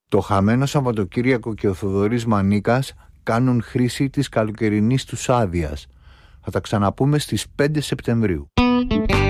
Το χαμένο Σαββατοκύριακο και ο Θοδωρής Μανίκας κάνουν χρήση της καλοκαιρινής τους άδειας. Θα τα ξαναπούμε στις 5 Σεπτεμβρίου.